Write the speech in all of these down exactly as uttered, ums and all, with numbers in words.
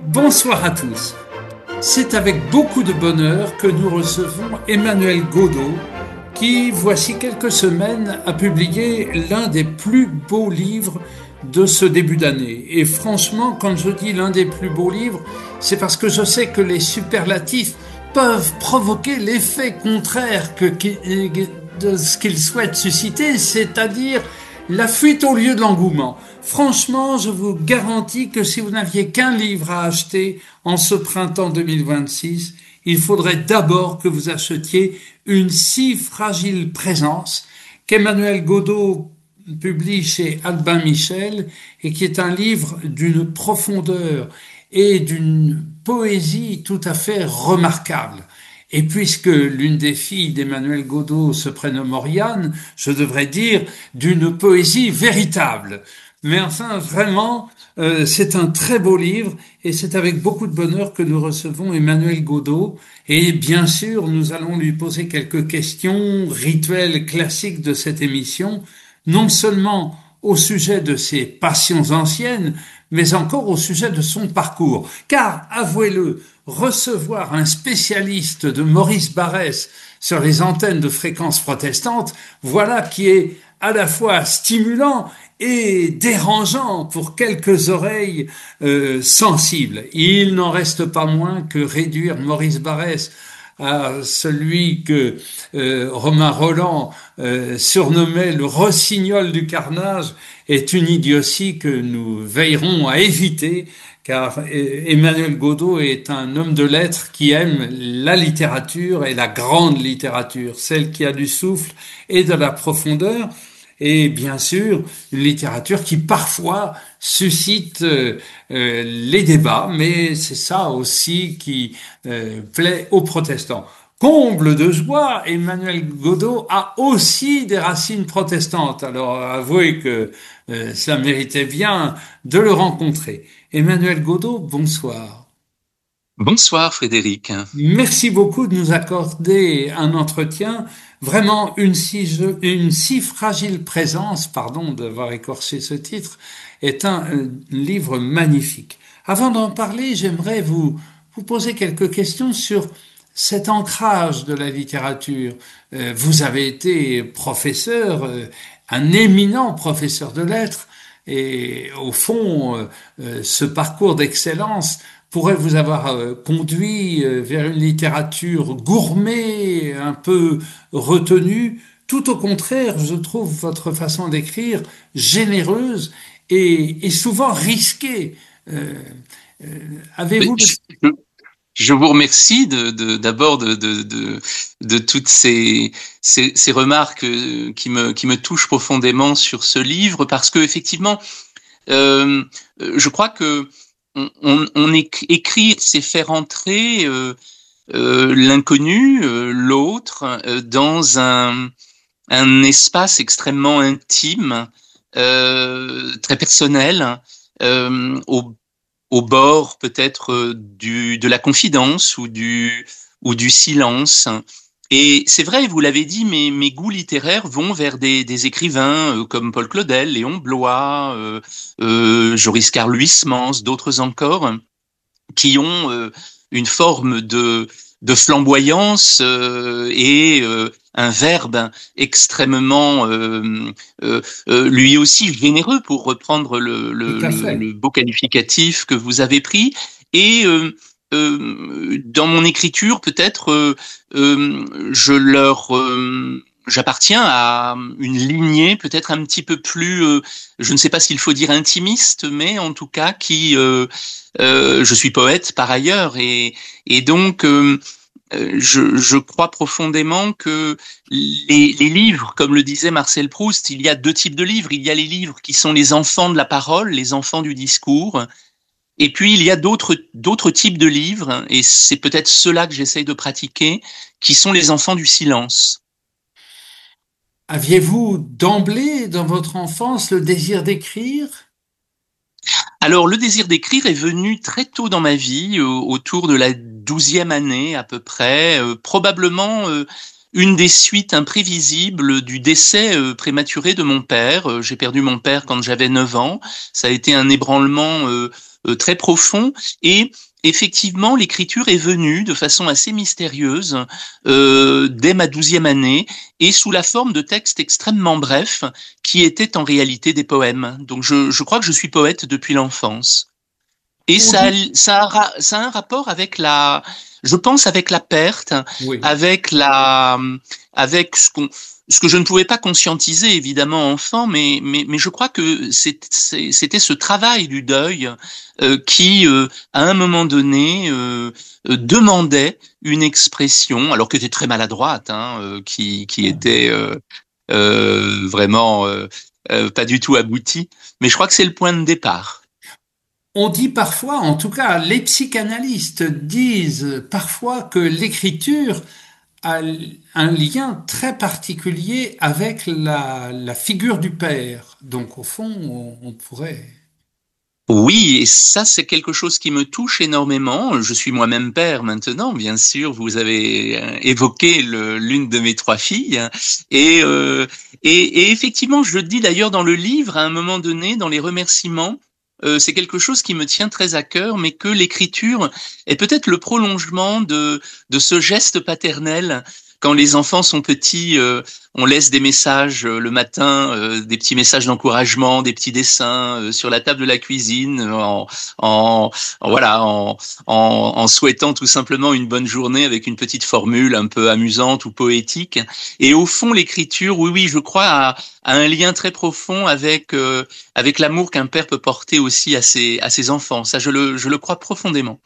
Bonsoir à tous. C'est avec beaucoup de bonheur que nous recevons Emmanuel Godeau, qui, voici quelques semaines, a publié l'un des plus beaux livres de ce début d'année. Et franchement, quand je dis l'un des plus beaux livres, c'est parce que je sais que les superlatifs peuvent provoquer l'effet contraire que, de ce qu'ils souhaitent susciter, c'est-à-dire la fuite au lieu de l'engouement. Franchement, je vous garantis que si vous n'aviez qu'un livre à acheter en ce printemps deux mille vingt-six, il faudrait d'abord que vous achetiez Une si fragile présence qu'Emmanuel Godeau publie chez Albin Michel et qui est un livre d'une profondeur et d'une poésie tout à fait remarquable. Et puisque l'une des filles d'Emmanuel Godeau se prénomme Oriane, je devrais dire d'une poésie véritable. Mais enfin, vraiment, euh, c'est un très beau livre et c'est avec beaucoup de bonheur que nous recevons Emmanuel Godeau. Et bien sûr, nous allons lui poser quelques questions rituelles classiques de cette émission, non seulement au sujet de ses passions anciennes, mais encore au sujet de son parcours. Car, avouez-le, recevoir un spécialiste de Maurice Barrès sur les antennes de Fréquences Protestantes, voilà qui est à la fois stimulant et dérangeant pour quelques oreilles euh, sensibles. Il n'en reste pas moins que réduire Maurice Barrès à celui que euh, Romain Rolland euh, surnommait le rossignol du carnage est une idiotie que nous veillerons à éviter, car Emmanuel Godeau est un homme de lettres qui aime la littérature et la grande littérature, celle qui a du souffle et de la profondeur, et bien sûr une littérature qui parfois suscite euh, euh, les débats, mais c'est ça aussi qui euh, plaît aux protestants. Comble de joie, Emmanuel Godeau a aussi des racines protestantes. Alors avouez que euh, ça méritait bien de le rencontrer. Emmanuel Godeau, bonsoir. Bonsoir Frédéric. Merci beaucoup de nous accorder un entretien. Vraiment une si, une si fragile présence, pardon d'avoir écorché ce titre, est un, un livre magnifique. Avant d'en parler, j'aimerais vous, vous poser quelques questions sur cet ancrage de la littérature. Euh, vous avez été professeur, euh, un éminent professeur de lettres, et au fond, euh, euh, ce parcours d'excellence pourrait vous avoir euh, conduit euh, vers une littérature gourmet, un peu retenue. Tout au contraire, je trouve votre façon d'écrire généreuse et, et souvent risquée. Euh, euh, avez-vous le... je, je vous remercie de, de, d'abord de, de, de, de toutes ces, ces, ces remarques qui me, qui me touchent profondément sur ce livre, parce que effectivement, euh, je crois que On, on, on éc- écrire, c'est faire entrer euh, euh, l'inconnu, euh, l'autre, euh, dans un, un espace extrêmement intime, euh, très personnel, euh, au, au bord peut-être du, de la confidence ou du, ou du silence. Et c'est vrai, vous l'avez dit, mes, mes goûts littéraires vont vers des, des écrivains euh, comme Paul Claudel, Léon Bloy, euh, euh, Joris Carl Huysmans, d'autres encore, qui ont euh, une forme de, de flamboyance euh, et euh, un verbe extrêmement, euh, euh, euh, lui aussi généreux, pour reprendre le, le, Tout à le, fait. le beau qualificatif que vous avez pris. Et euh, euh, dans mon écriture, peut-être, euh, euh, je leur, euh, j'appartiens à une lignée peut-être un petit peu plus, euh, je ne sais pas s'il faut dire intimiste, mais en tout cas qui, euh, euh, je suis poète par ailleurs, et, et donc euh, je, je crois profondément que les, les livres, comme le disait Marcel Proust, il y a deux types de livres. Il y a les livres qui sont les enfants de la parole, les enfants du discours. Et puis, il y a d'autres, d'autres types de livres, et c'est peut-être ceux-là que j'essaye de pratiquer, qui sont les enfants du silence. Aviez-vous d'emblée, dans votre enfance, le désir d'écrire? Alors, le désir d'écrire est venu très tôt dans ma vie, euh, autour de la douzième année à peu près, euh, probablement euh, une des suites imprévisibles du décès euh, prématuré de mon père. Euh, J'ai perdu mon père quand j'avais neuf ans. Ça a été un ébranlement euh, euh, très profond et effectivement, l'écriture est venue de façon assez mystérieuse euh, dès ma douzième année et sous la forme de textes extrêmement brefs qui étaient en réalité des poèmes. Donc je, je crois que je suis poète depuis l'enfance. Et On ça, a- dit, ça, a, ra- ça a un rapport avec la, je pense avec la perte, oui. avec la, avec ce qu'on, ce que je ne pouvais pas conscientiser évidemment enfant, mais mais mais je crois que c'est- c'est- c'était ce travail du deuil euh, qui, euh, à un moment donné, euh, euh, demandait une expression, alors que était très maladroite, hein, euh, qui qui était euh, euh, vraiment euh, euh, pas du tout aboutie, mais je crois que c'est le point de départ. On dit parfois, en tout cas, les psychanalystes disent parfois que l'écriture a un lien très particulier avec la, la figure du père. Donc, au fond, on, on pourrait. Oui, et ça, c'est quelque chose qui me touche énormément. Je suis moi-même père maintenant, bien sûr. Vous avez euh, évoqué le- l'une de mes trois filles. Et, euh, et, et effectivement, je le dis d'ailleurs dans le livre, à un moment donné, dans les remerciements, euh, c'est quelque chose qui me tient très à cœur, mais que l'écriture est peut-être le prolongement de, de ce geste paternel. Quand les enfants sont petits, euh, on laisse des messages euh, le matin, euh, des petits messages d'encouragement, des petits dessins euh, sur la table de la cuisine, euh, en, en, en- voilà, en, en, en souhaitant tout simplement une bonne journée avec une petite formule un peu amusante ou poétique. Et au fond, l'écriture, oui, oui, je crois, a, a un lien très profond avec euh, avec l'amour qu'un père peut porter aussi à ses à ses enfants. Ça, je le je le crois profondément.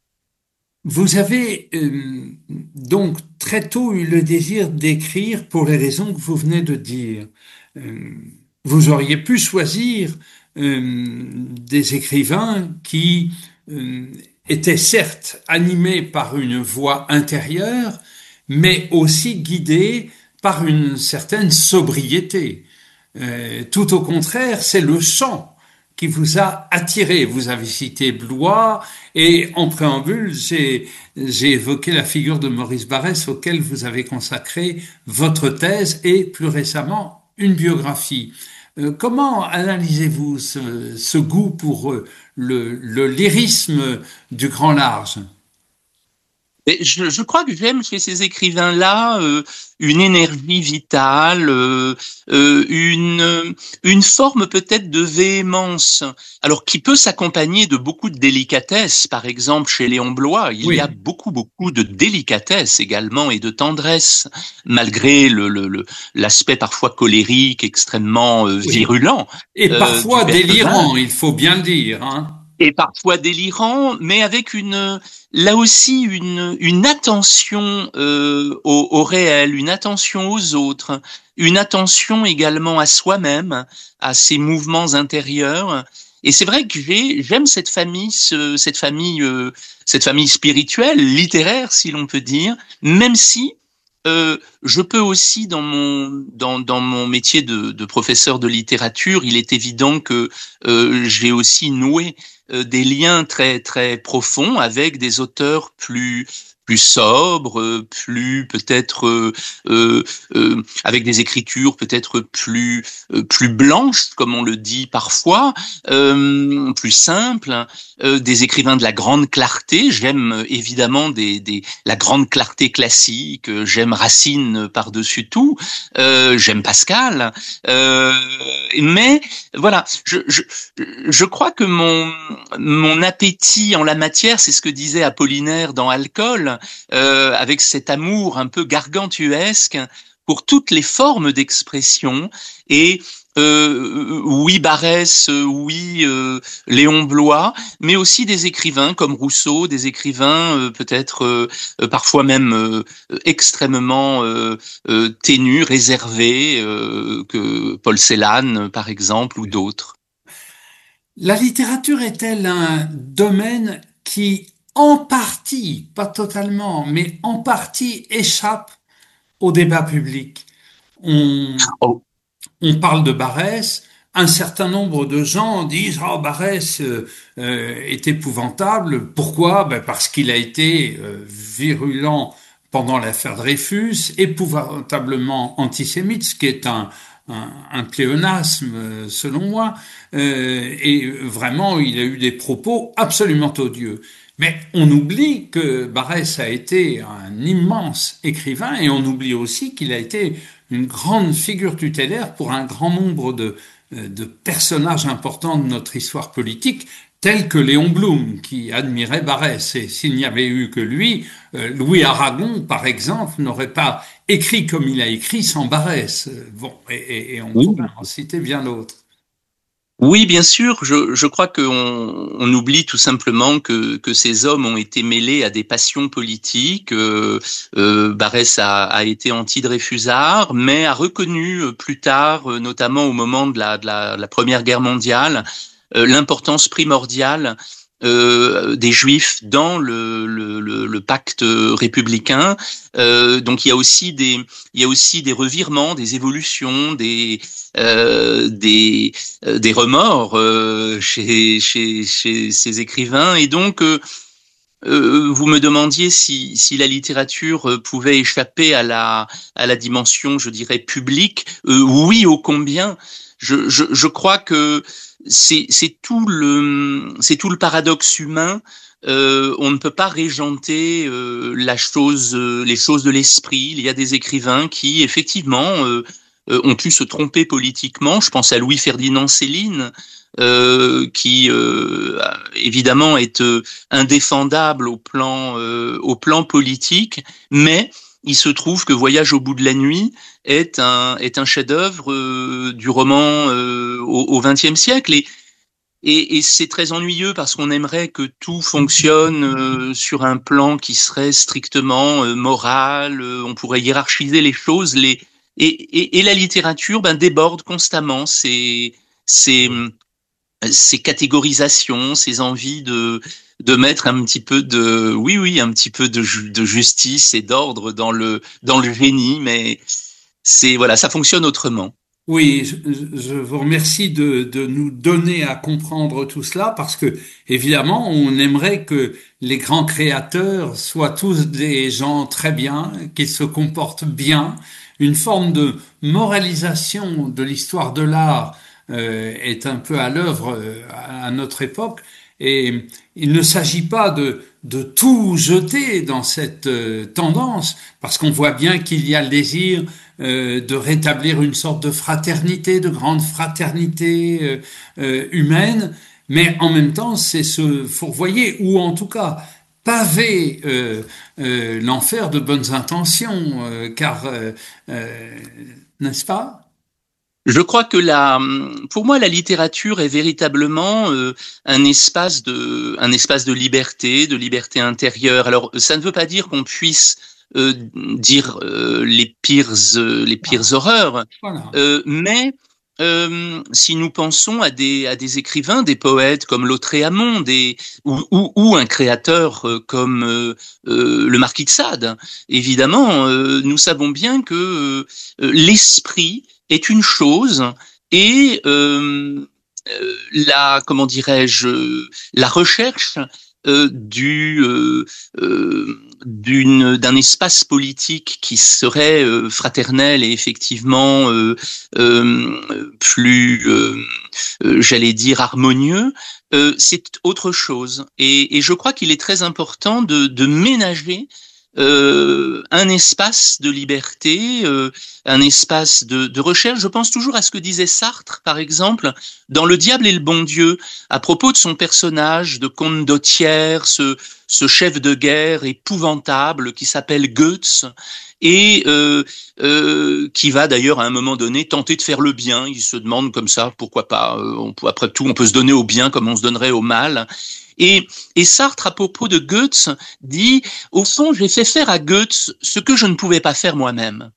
Vous avez euh, donc très tôt eu le désir d'écrire pour les raisons que vous venez de dire. Euh, vous auriez pu choisir euh, des écrivains qui euh, étaient certes animés par une voix intérieure, mais aussi guidés par une certaine sobriété. Euh, tout au contraire, c'est le chant qui vous a attiré. Vous avez cité Blois et en préambule, j'ai, j'ai évoqué la figure de Maurice Barrès auquel vous avez consacré votre thèse et plus récemment une biographie. Euh, comment analysez-vous ce, ce goût pour euh, le, le lyrisme du grand large? Et je, je crois que j'aime chez ces écrivains-là euh, une énergie vitale, euh, euh, une, une forme peut-être de véhémence, alors qui peut s'accompagner de beaucoup de délicatesse. Par exemple, chez Léon Bloy, il y a Oui. beaucoup, beaucoup de délicatesse également et de tendresse, malgré le, le, le- l'aspect parfois colérique, extrêmement euh, Oui. virulent Et euh, du parfois personnage délirant, il faut bien le dire, hein. et parfois délirant, mais avec une, là aussi une, une attention euh, au, au réel, une attention aux autres, une attention également à soi-même, à ses mouvements intérieurs. Et c'est vrai que j'ai, j'aime cette famille, ce, cette famille, euh, cette famille spirituelle, littéraire, si l'on peut dire, même si euh, je peux aussi dans mon dans dans mon métier de, de professeur de littérature, il est évident que euh, j'ai aussi noué euh, des liens très très profonds avec des auteurs plus plus sobres, euh, plus peut-être euh, euh, euh, avec des écritures peut-être plus euh, plus blanches, comme on le dit parfois, euh, plus simples, euh, des écrivains de la grande clarté. J'aime euh, évidemment des, des la grande clarté classique. euh, J'aime Racine par-dessus tout. Euh, j'aime Pascal. Euh, mais voilà, je, je je crois que mon mon appétit en la matière, c'est ce que disait Apollinaire dans Alcool, euh, avec cet amour un peu gargantuesque pour toutes les formes d'expression et euh, oui Barrès, euh, oui euh, Léon Bloy, mais aussi des écrivains comme Rousseau, des écrivains euh, peut-être euh, euh, parfois même euh, extrêmement euh, euh, ténus, réservés, euh, que Paul Celan par exemple ou d'autres. La littérature est-elle un domaine qui, en partie, pas totalement, mais en partie échappe au débat public? On, Oh, on parle de Barrès, un certain nombre de gens disent oh Barrès euh, euh, est épouvantable. Pourquoi? Ben parce qu'il a été euh, virulent pendant l'affaire Dreyfus, épouvantablement antisémite, ce qui est un, un, un pléonasme selon moi, euh, et vraiment il a eu des propos absolument odieux. Mais on oublie que Barrès a été un immense écrivain et on oublie aussi qu'il a été une grande figure tutélaire pour un grand nombre de, de personnages importants de notre histoire politique, tels que Léon Blum, qui admirait Barrès. Et s'il n'y avait eu que lui, Louis Aragon, par exemple, n'aurait pas écrit comme il a écrit sans Barrès. Bon, et, et on Oui. pourrait en citer bien d'autres. Oui, bien sûr. Je, je crois qu'on on oublie tout simplement que, que ces hommes ont été mêlés à des passions politiques. Euh, euh, Barrès a, a été anti-Dreyfusard, mais a reconnu plus tard, notamment au moment de la, de la, de la Première Guerre mondiale, euh, l'importance primordiale Euh, des Juifs dans le, le, le, le pacte républicain. Euh, donc il y a aussi des il y a aussi des revirements, des évolutions, des euh, des euh, des remords euh, chez chez chez ces écrivains. Et donc euh, euh, vous me demandiez si si la littérature pouvait échapper à la à la dimension, je dirais, publique. Euh, oui, ô combien. Je je je crois que c'est c'est tout le c'est tout le paradoxe humain. Euh, on ne peut pas régenter euh, la chose, euh, les choses de l'esprit. Il y a des écrivains qui effectivement euh, euh, ont pu se tromper politiquement. Je pense à Louis-Ferdinand Céline, euh, qui euh, évidemment est euh, indéfendable au plan euh, au plan politique, mais il se trouve que Voyage au bout de la nuit est un est un chef-d'œuvre euh, du roman euh, au vingtième siècle, et et, et c'est très ennuyeux parce qu'on aimerait que tout fonctionne euh, sur un plan qui serait strictement euh, moral. Euh, on pourrait hiérarchiser les choses, les et et, et la littérature ben déborde constamment ces ces ces catégorisations, ces envies de de mettre un petit peu de oui oui un petit peu de, de justice et d'ordre dans le dans le génie, mais c'est voilà, ça fonctionne autrement. Oui, je, je vous remercie de, de nous donner à comprendre tout cela parce que, évidemment, on aimerait que les grands créateurs soient tous des gens très bien, qu'ils se comportent bien. Une forme de moralisation de l'histoire de l'art euh, est un peu à l'œuvre euh, à notre époque. Et il ne s'agit pas de, de tout jeter dans cette euh, tendance, parce qu'on voit bien qu'il y a le désir euh, de rétablir une sorte de fraternité, de grande fraternité euh, euh, humaine, mais en même temps, c'est se fourvoyer, ou en tout cas paver euh, euh, l'enfer de bonnes intentions, euh, car, euh, euh, n'est-ce pas ? Je crois que la, pour moi, la littérature est véritablement euh, un espace de, un espace de liberté, de liberté intérieure. Alors, ça ne veut pas dire qu'on puisse euh, dire euh, les pires, euh, les pires horreurs, Voilà. euh, mais euh, si nous pensons à des, à des écrivains, des poètes comme Lautréamont, des ou, ou, ou un créateur euh, comme euh, euh, le Marquis de Sade, évidemment, euh, nous savons bien que euh, l'esprit est une chose et euh, euh, la comment dirais-je la recherche euh, du euh, euh, d'une d'un espace politique qui serait euh, fraternel et effectivement euh, euh, plus euh, euh, j'allais dire harmonieux, euh, c'est autre chose, et, et je crois qu'il est très important de, de ménager Euh, un espace de liberté, euh, un espace de, de recherche. Je pense toujours à ce que disait Sartre, par exemple, dans Le Diable et le bon Dieu, à propos de son personnage de comte d'Ottière, ce, ce chef de guerre épouvantable qui s'appelle Goetz, et euh, euh, qui va d'ailleurs à un moment donné tenter de faire le bien. Il se demande comme ça, pourquoi pas, euh, on peut, après tout, on peut se donner au bien comme on se donnerait au mal. Et, et Sartre, à propos de Goetz, dit, au fond, j'ai fait faire à Goetz ce que je ne pouvais pas faire moi-même.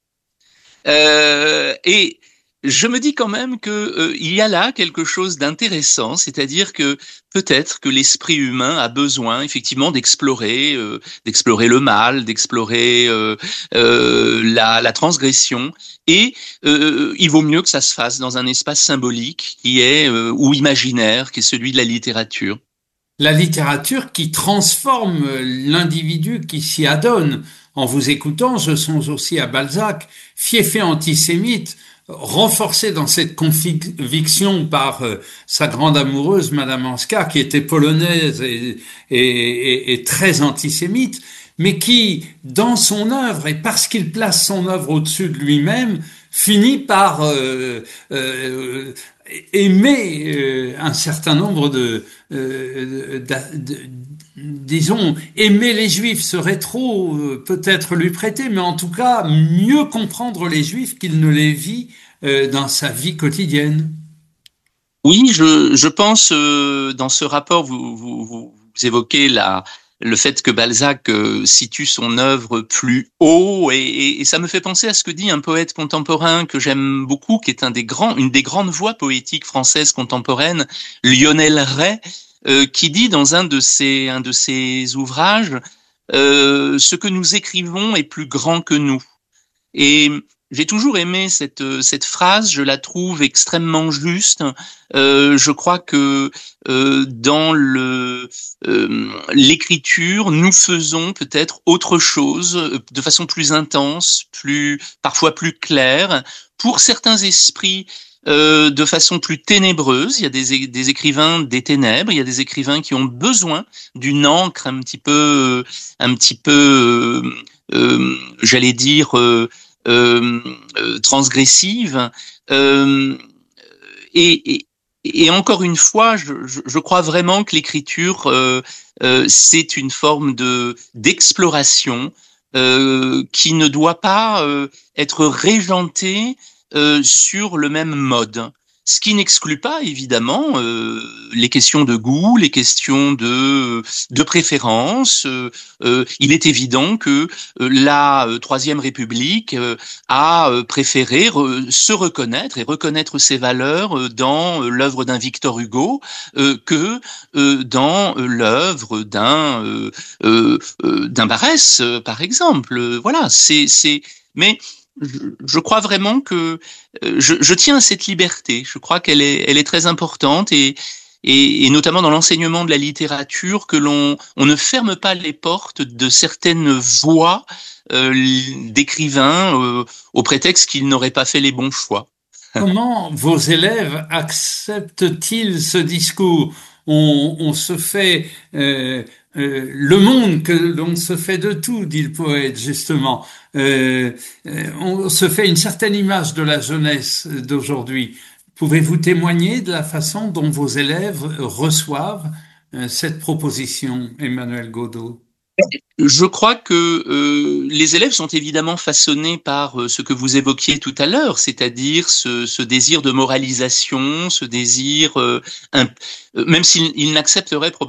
Euh, et je me dis quand même que euh, il y a là quelque chose d'intéressant, c'est-à-dire que peut-être que l'esprit humain a besoin effectivement d'explorer, euh, d'explorer le mal, d'explorer euh, euh, la, la transgression, et euh, il vaut mieux que ça se fasse dans un espace symbolique qui est euh, ou imaginaire, qui est celui de la littérature. La littérature qui transforme l'individu qui s'y adonne. en vous écoutant, je songe aussi à Balzac, fiefé antisémite, renforcé dans cette conviction par euh, sa grande amoureuse, Madame Hanska, qui était polonaise et, et, et, et très antisémite, mais qui, dans son œuvre, et parce qu'il place son œuvre au-dessus de lui-même, finit par euh, euh, aimer euh, un certain nombre de, euh, de, de, de disons, aimer les Juifs serait trop euh, peut-être lui prêter, mais en tout cas mieux comprendre les Juifs qu'il ne les vit euh, dans sa vie quotidienne. Oui, je, je pense euh, dans ce rapport, vous, vous, vous évoquez la le fait que Balzac euh, situe son œuvre plus haut, et, et, et ça me fait penser à ce que dit un poète contemporain que j'aime beaucoup, qui est un des grands, une des grandes voix poétiques françaises contemporaines, Lionel Ray, euh, qui dit dans un de ses, un de ses ouvrages, euh, ce que nous écrivons est plus grand que nous. Et j'ai toujours aimé cette cette phrase, je la trouve extrêmement juste. Euh, je crois que euh, dans le euh, l'écriture, nous faisons peut-être autre chose de façon plus intense, plus parfois plus claire. Pour certains esprits, euh, de façon plus ténébreuse. Il y a des des écrivains des ténèbres. Il y a des écrivains qui ont besoin d'une encre un petit peu un petit peu euh, euh, j'allais dire euh, Euh, euh, transgressive, euh, et, et, et encore une fois, je, je, je crois vraiment que l'écriture euh, euh, c'est une forme de d'exploration euh, qui ne doit pas euh, être régentée euh, sur le même mode. Ce qui n'exclut pas évidemment euh, les questions de goût, les questions de de préférence. Euh, euh, il est évident que euh, la euh, Troisième République euh, a euh, préféré re, se reconnaître et reconnaître ses valeurs euh, dans euh, l'œuvre d'un Victor Hugo euh, que euh, dans euh, l'œuvre d'un euh, euh, euh, d'un Barès, euh, par exemple. Voilà, c'est c'est mais Je, je crois vraiment que euh, je, je tiens à cette liberté. Je crois qu'elle est, elle est très importante, et, et, et notamment dans l'enseignement de la littérature, que l'on on ne ferme pas les portes de certaines voix euh, d'écrivains euh, au prétexte qu'ils n'auraient pas fait les bons choix. Comment vos élèves acceptent-ils ce discours? On, on se fait euh, euh, le monde que l'on se fait de tout, dit le poète justement. Euh, euh, on se fait une certaine image de la jeunesse d'aujourd'hui. Pouvez-vous témoigner de la façon dont vos élèves reçoivent euh, cette proposition, Emmanuel Godeau? Je crois que euh, les élèves sont évidemment façonnés par euh, ce que vous évoquiez tout à l'heure, c'est-à-dire ce, ce désir de moralisation, ce désir, euh, un, même s'ils n'accepteraient probablement